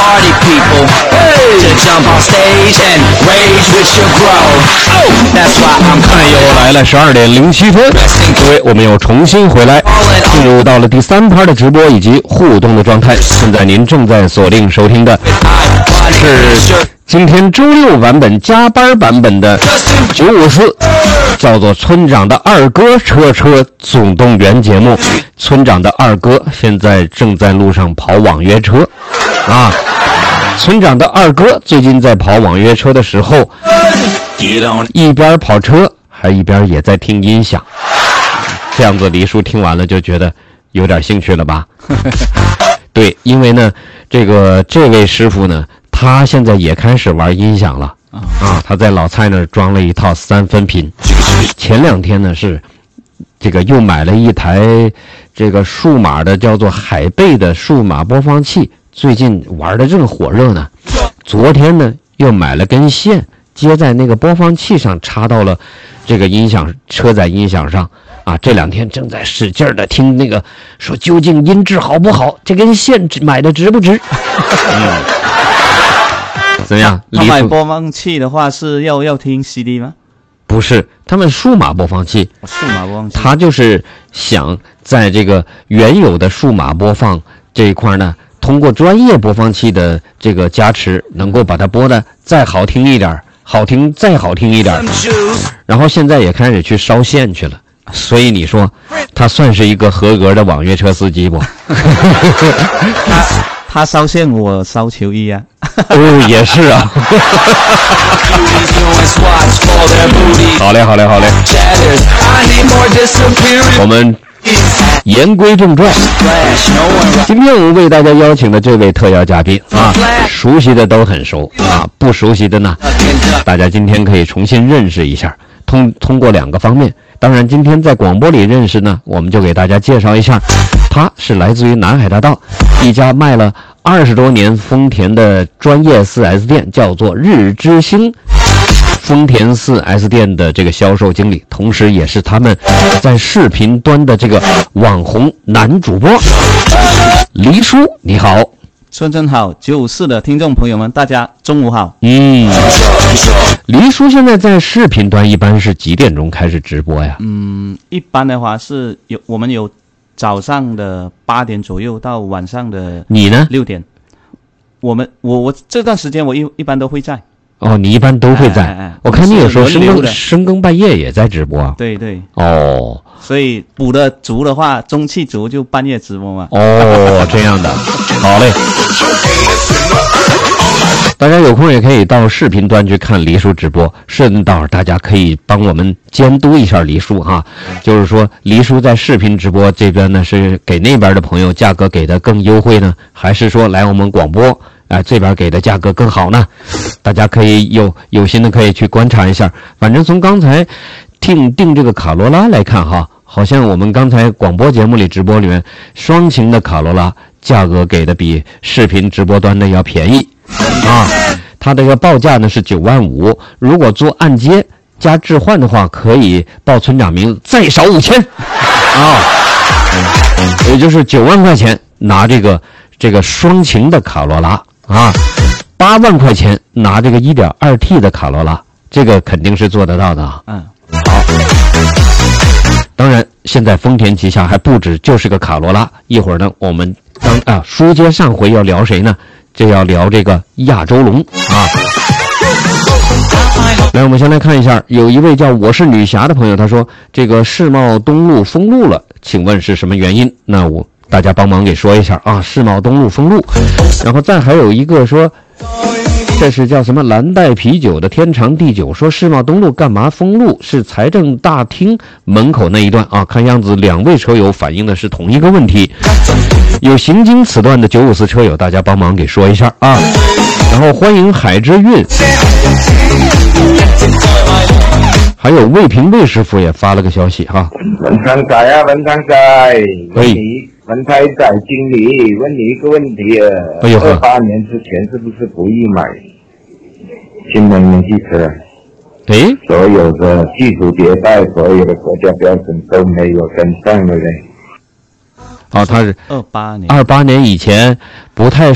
party people to jump on stage and rage with your groove. Oh, that's why I'm 看又来了12点07分，各位，我们又重新回来，进入到了第3趴的直播以及互动的状态。现在您正在锁定收听的是今天周六版本加班版本的954，叫做村长的二哥车车总动员节目。村长的二哥现在正在路上跑网约车啊。村长的二哥最近在跑网约车的时候，一边跑车还一边也在听音响。这样子黎叔听完了就觉得有点兴趣了吧？对，因为呢这位师傅呢，他现在也开始玩音响了啊！他在老蔡那儿装了一套3分频。前2天呢是这个又买了一台这个数码的叫做海贝的数码播放器，最近玩的正火热呢。昨天呢又买了根线接在那个播放器上，插到了这个音响车载音响上啊。这2天正在使劲的听那个说究竟音质好不好，这根线买的值不值？怎么样？ 他买播放器的话是要听 CD 吗？ 不是，他们数码播放器。 数码播放器， 他就是想在这个原有的数码播放这一块呢，通过专业播放器的这个加持，能够把它播的再好听一点，好听再好听一点。然后现在也开始去烧线去了，所以你说他算是一个合格的网约车司机不？ 他烧线，我烧球衣啊。 哦，也是啊。好嘞。我们言归正传，今天我们为大家邀请的这位特邀嘉宾啊，熟悉的都很熟啊，不熟悉的呢，大家今天可以重新认识一下，通过2个方面。当然今天在广播里认识呢，我们就给大家介绍一下，他是来自于南海大道一家卖了20多年丰田的专业 4S 店，叫做日之星丰田 4S 店的这个销售经理，同时也是他们在视频端的这个网红男主播黎叔。你好。 村长好，954的听众朋友们，大家中午好。 黎叔现在在视频端一般是几点钟开始直播呀？ 一般的话是我们有早上的8点左右到晚上的你呢 6点。我这段时间我一般都会在。 哦，你一般都会在。我看你有时候深更半夜也在直播啊。 对对。 哦。 所以补的足的话，中气足就半夜直播嘛。 哦，这样的。好嘞。大家有空也可以到视频端去看黎叔直播，顺道大家可以帮我们监督一下黎叔哈。就是说黎叔在视频直播这边呢，是给那边的朋友价格给的更优惠呢，还是说来我们广播这边给的价格更好呢？大家可以有心的可以去观察一下。反正从刚才定这个卡罗拉来看哈，好像我们刚才广播节目里直播里面双擎的卡罗拉价格给的比视频直播端的要便宜啊。它这个报价呢是9万5，如果做按揭加置换的话，可以报村长名字再少5000啊，也就是9万块钱拿这个双擎的卡罗拉啊，8万块钱拿这个 1.2T 的卡罗拉，这个肯定是做得到的啊。好。当然现在丰田旗下还不止就是个卡罗拉，一会儿呢我们书接上回要聊谁呢？就要聊这个亚洲龙啊。来，我们先来看一下，有一位叫我是女侠的朋友，他说这个世贸东路封路了，请问是什么原因？那大家帮忙给说一下啊，世贸东路封路。然后再还有一个说，这是叫什么蓝带啤酒的天长地久，说世贸东路干嘛封路？是财政大厅门口那一段啊。看样子2位车友反映的是同一个问题，有行经此段的954车友，大家帮忙给说一下啊。然后欢迎海之韵，还有魏平魏师傅也发了个消息哈。 文昌仔啊，文昌仔，文昌仔经理问你一个问题28年之前是不是不宜买新能源汽车？所有的技术迭代，所有的国家标准都没有跟上了嘞。 他是 28年 ，28年以前不太